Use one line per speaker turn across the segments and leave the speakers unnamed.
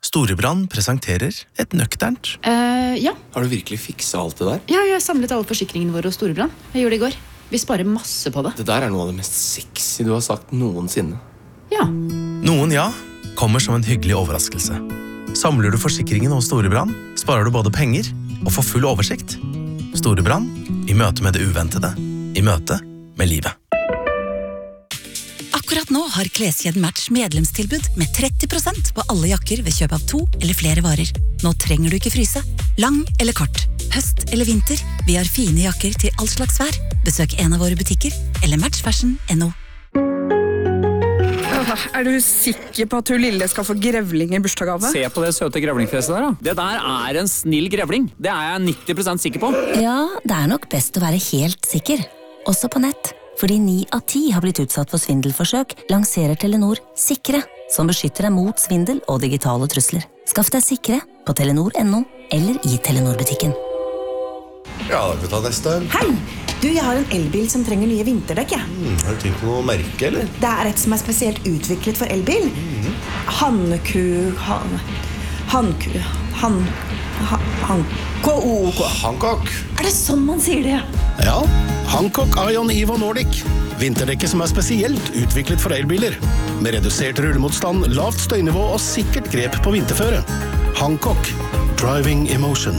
Storebrand presenterer et nøkternt.
Ja.
Har du virkelig fikset alt det der?
Ja, jeg har samlet alle forsikringene våre hos Storebrand. Jeg gjorde det i går. Vi sparer masse på det.
Det der er noe av det mest sexy du har sagt noensinne.
Ja.
Noen ja kommer som en hyggelig overraskelse. Samler du forsikringen hos Storebrand, sparer du både penger og får full oversikt. Storebrand, i møte med det uventede, i møte med livet.
Akkurat nå har Kleskjeden Match medlemstilbud med 30% på alle jakker ved kjøp av 2 eller flere varer. Nå trenger du ikke fryse. Lang eller kort, høst eller vinter, vi har fine jakker til all slags vær. Besøk en av våre butikker eller matchfashion.no.
Er du sikker på at hun lille skal få grevling i bursdagsgave?
Se på det søte grevlingfjeset der da. Det der er en snill grevling. Det er jeg 90% sikker på.
Ja, det er nok best å være helt sikker. Også på nett. Fordi 9 av 10 har blitt utsatt for svindelforsøk, lanserer Telenor Sikre, som beskytter deg mot svindel og digitale trusler. Skaff deg Sikre på telenor.no eller i Telenor-butikken.
Ja, da kan vi ta neste.
Hei! Du, jeg har en elbil som trenger nye vinterdekk, jeg.
Har du tenkt på noe merke, eller?
Det er et som er spesielt utviklet for elbil. K-O-O-K.
Hancock.
Er det sånn man sier det?
Ja, Hancock Ion Evo Nordic. Vinterdekket som er spesielt utviklet for elbiler. Med redusert rullemotstand, lavt støynivå og sikkert grep på vinterføre. Hancock. Driving emotion.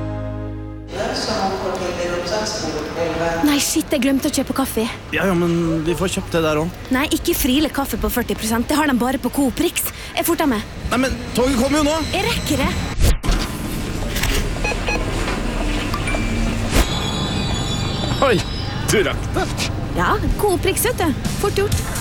Nei, shit, jeg glemte å kjøpe kaffe.
Ja, men vi får kjøpt det der også.
Nei, ikke Friele kaffe på 40%. Det har de bare på Coop Rix. Jeg forter meg.
Nei, men toget kommer jo nå.
Jeg rekker det.
Oi, du rakk det.
Ja, Coop Rix, vet du. Fort gjort.